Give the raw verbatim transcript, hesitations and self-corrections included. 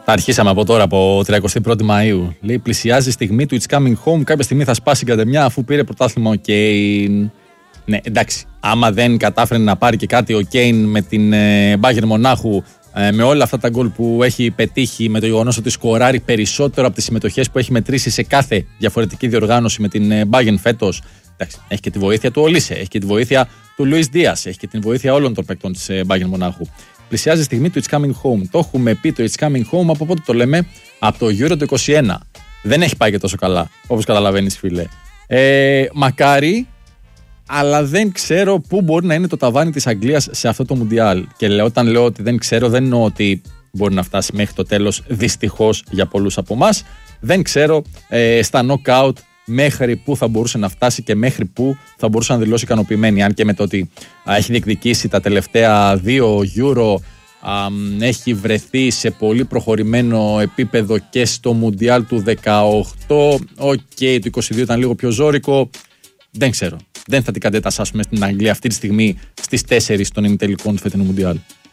Τα αρχίσαμε από τώρα, από τριαντά πρώτη Μαΐου. Λέει, πλησιάζει η στιγμή του It's Coming Home. Κάποια στιγμή θα σπάσει η κατεμιά αφού πήρε πρωτάθλημα ο Κέιν. Ναι, εντάξει. Άμα δεν κατάφερε να πάρει και κάτι ο Κέιν με την Bayern Μονάχου, ε, με όλα αυτά τα γκολ που έχει πετύχει, με το γεγονός ότι σκοράρει περισσότερο από τις συμμετοχές που έχει μετρήσει σε κάθε διαφορετική διοργάνωση με την Bayern φέτος. Εντάξει, έχει και τη βοήθεια του Ολίσε, έχει και τη βοήθεια του Λουίς Δίας, έχει και τη βοήθεια όλων των παικτών της Bayern Μονάχου. Πλησιάζει η στιγμή του It's Coming Home. Το έχουμε πει το It's Coming Home από πότε το λέμε? Από το Euro το είκοσι ένα. Δεν έχει πάει και τόσο καλά, όπως καταλαβαίνεις, φίλε. Ε, μακάρι, αλλά δεν ξέρω πού μπορεί να είναι το ταβάνι της Αγγλίας σε αυτό το Μουντιάλ. Και λέω, όταν λέω ότι δεν ξέρω, δεν εννοώ ότι μπορεί να φτάσει μέχρι το τέλος, δυστυχώς για πολλούς από εμάς. Δεν ξέρω ε, στα knockout μέχρι πού θα μπορούσε να φτάσει και μέχρι πού θα μπορούσε να δηλώσει ικανοποιημένη. Αν και με το ότι α, έχει διεκδικήσει τα τελευταία δύο Euro, α, έχει βρεθεί σε πολύ προχωρημένο επίπεδο και στο Μουντιάλ του δεκαοκτώ. Οκ, okay, το είκοσι δύο ήταν λίγο πιο ζώρικο. Δεν ξέρω. Δεν θα την κατέτασάσουμε στην Αγγλία αυτή τη στιγμή στις τέσσερις των ημιτελικών του φετινού Μουντιάλ.